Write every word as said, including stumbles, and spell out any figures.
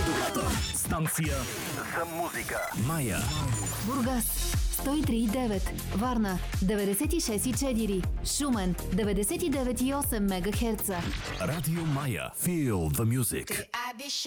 Най-добрата станция за музика. Мая. Бургас сто и три и девет, Варна деветдесет и шест и четири, Шумен деветдесет и девет и осем мегахерца. Радио Мая. Feel the music.